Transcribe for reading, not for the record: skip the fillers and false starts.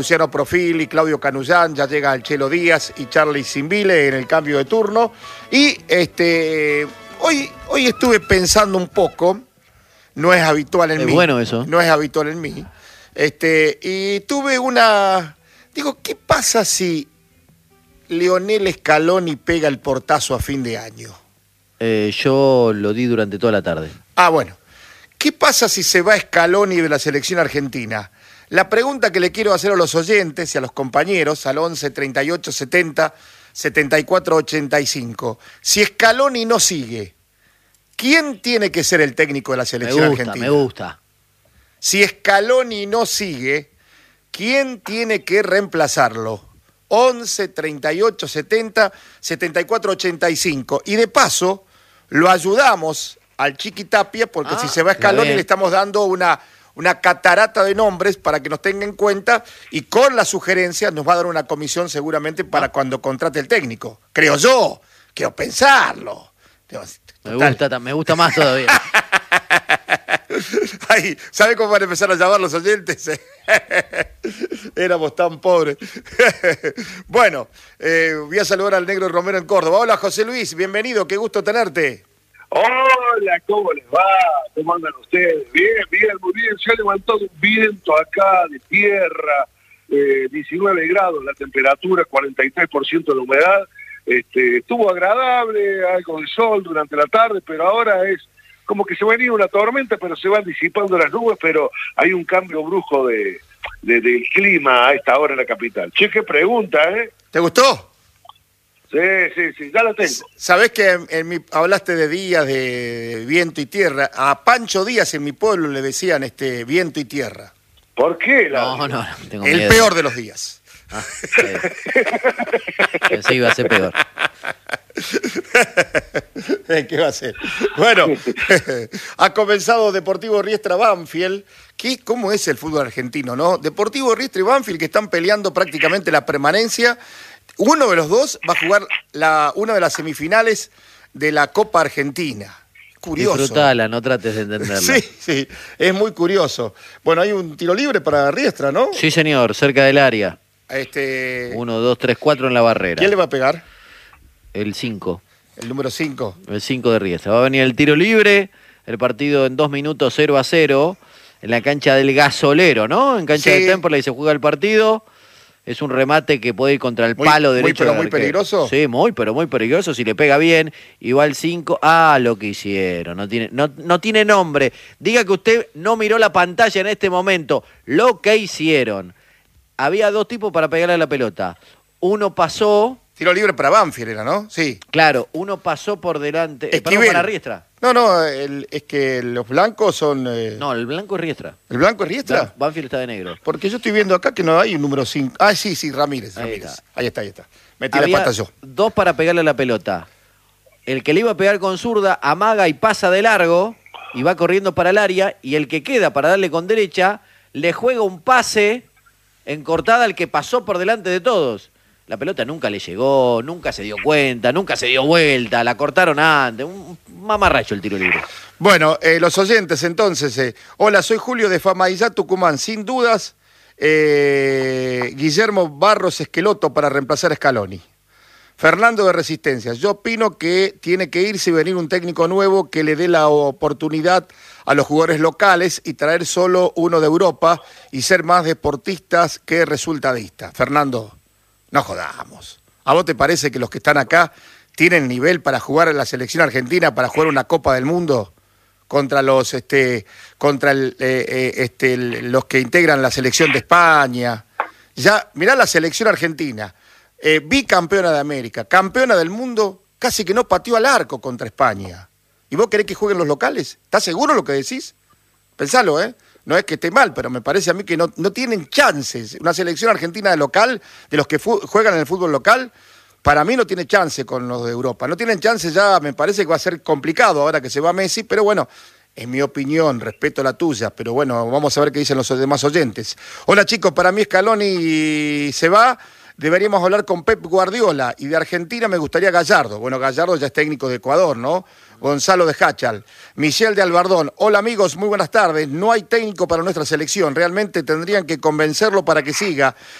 Luciano Profili, Claudio Canullán, ya llega el Chelo Díaz y Charly Simbile en el cambio de turno. Y hoy estuve pensando un poco, no es habitual en mí. Bueno eso. No es habitual en mí. Y tuve una... Digo, ¿qué pasa si Lionel Scaloni pega el portazo a fin de año? Yo lo di durante toda la tarde. Bueno. ¿Qué pasa si se va Scaloni de la selección argentina? La pregunta que le quiero hacer a los oyentes y a los compañeros, al 11 38 70 74 85. Si Scaloni no sigue, ¿quién tiene que ser el técnico de la selección argentina? Me gusta. Si Scaloni no sigue, ¿quién tiene que reemplazarlo? 11 38 70 74 85. Y de paso, lo ayudamos al Chiqui Tapia, porque si se va Scaloni le estamos dando una catarata de nombres para que nos tenga en cuenta, y con las sugerencias nos va a dar una comisión seguramente para cuando contrate el técnico. Creo yo, quiero pensarlo. Me gusta más todavía. Ay, ¿sabe cómo van a empezar a llamar los oyentes? Éramos tan pobres. Bueno, voy a saludar al Negro Romero en Córdoba. Hola, José Luis, bienvenido, qué gusto tenerte. Hola, ¿cómo les va? ¿Cómo andan ustedes? Bien, muy bien. Se ha levantado un viento acá de tierra, 19 grados la temperatura, 43% de la humedad. Estuvo agradable, algo de sol durante la tarde, pero ahora es como que se venía una tormenta, pero se van disipando las nubes, pero hay un cambio brusco del clima a esta hora en la capital. Che, qué pregunta, ¿eh? ¿Te gustó? Sí, ya la tengo. Sabés que hablaste de días de viento y tierra. A Pancho Díaz en mi pueblo le decían viento y tierra. ¿Por qué? No, tengo el miedo. Peor de los días. Pensé que iba a ser peor. ¿Qué va a ser? Bueno, ha comenzado Deportivo Riestra Banfield. ¿Cómo es el fútbol argentino, no? Deportivo Riestra y Banfield, que están peleando prácticamente la permanencia. Uno de los dos va a jugar una de las semifinales de la Copa Argentina. Curioso. Disfrutala, no trates de entenderla. Sí, es muy curioso. Bueno, hay un tiro libre para Riestra, ¿no? Sí, señor, cerca del área. 1, 2, 3, 4 en la barrera. ¿Quién le va a pegar? El 5. El número 5. El 5 de Riestra. Va a venir el tiro libre, el partido en 2 minutos 0-0, en la cancha del Gasolero, ¿no? En cancha de Temperley se juega el partido. Es un remate que puede ir contra el palo derecho. Muy peligroso. Sí, muy peligroso. Si le pega bien, y va al 5. Lo que hicieron. No tiene nombre. Diga que usted no miró la pantalla en este momento. Lo que hicieron. Había 2 tipos para pegarle a la pelota. Uno pasó. Tiro libre para Banfield era, ¿no? Sí. Claro, uno pasó por delante. Perdón, para Riestra. No, es que los blancos son... No, el blanco es Riestra. ¿El blanco es Riestra? Banfield está de negro. Porque yo estoy viendo acá que no hay un número 5. Sí, Ramírez. Ahí está. Metí la pata yo. 2 para pegarle a la pelota. El que le iba a pegar con zurda amaga y pasa de largo y va corriendo para el área, y el que queda para darle con derecha le juega un pase en cortada al que pasó por delante de todos. La pelota nunca le llegó, nunca se dio cuenta, nunca se dio vuelta, la cortaron antes. Un mamarracho el tiro libre. Bueno, los oyentes entonces. Hola, soy Julio de Famaillá, Tucumán. Sin dudas, Guillermo Barros Esqueloto para reemplazar a Scaloni. Fernando de Resistencia. Yo opino que tiene que irse y venir un técnico nuevo que le dé la oportunidad a los jugadores locales y traer solo uno de Europa y ser más deportistas que resultadistas. Fernando. No jodamos. ¿A vos te parece que los que están acá tienen nivel para jugar en la selección argentina, para jugar una Copa del Mundo contra los los que integran la selección de España? Ya, mirá la selección argentina, bicampeona de América, campeona del mundo, casi que no pateó al arco contra España. ¿Y vos querés que jueguen los locales? ¿Estás seguro lo que decís? Pensalo, ¿eh? No es que esté mal, pero me parece a mí que no tienen chances. Una selección argentina de local, de los que juegan en el fútbol local, para mí no tiene chance con los de Europa. No tienen chance ya, me parece que va a ser complicado ahora que se va Messi, pero bueno, es mi opinión, respeto la tuya, pero bueno, vamos a ver qué dicen los demás oyentes. Hola chicos, para mí Scaloni se va, deberíamos hablar con Pep Guardiola, y de Argentina me gustaría Gallardo. Bueno, Gallardo ya es técnico de Ecuador, ¿no? Gonzalo de Hachal. Michelle de Albardón. Hola amigos, muy buenas tardes. No hay técnico para nuestra selección. Realmente tendrían que convencerlo para que siga.